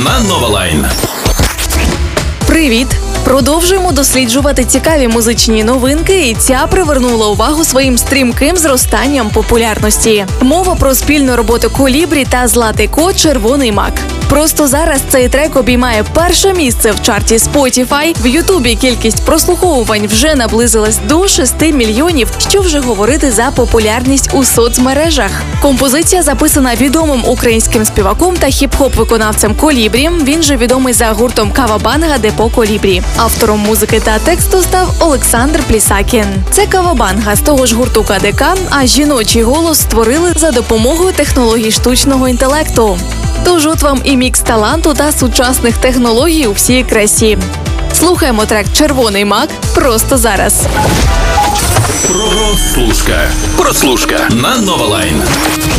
на Новалайн. Привіт! Продовжуємо досліджувати цікаві музичні новинки, і ця привернула увагу своїм стрімким зростанням популярності. Мова про спільну роботу Колібрі та Златий Кот «Червоний мак». Просто зараз цей трек обіймає перше місце в чарті Spotify. В Ютубі кількість прослуховувань вже наблизилась до 6 мільйонів, що вже говорити за популярність у соцмережах. Композиція записана відомим українським співаком та хіп-хоп-виконавцем Колібрі. Він же відомий за гуртом Кавабанга Депо Колібрі. Автором музики та тексту став Олександр Плісакін. Це Кавабанга з того ж гурту КДК, а жіночий голос створили за допомогою технологій штучного інтелекту. Тож от вам і мікс таланту та сучасних технологій у всій красі. Слухаємо трек «Червоний мак» просто зараз. Прослушка на Новалайн.